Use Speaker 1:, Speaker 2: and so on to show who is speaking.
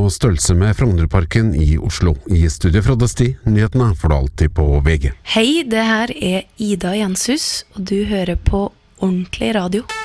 Speaker 1: på størrelse med Frognerparken i Oslo. I studio fra Døsti, nyhetene får du alltid på VG.
Speaker 2: Hei, det her Ida Jenshus, og du hører på Ordentlig Radio.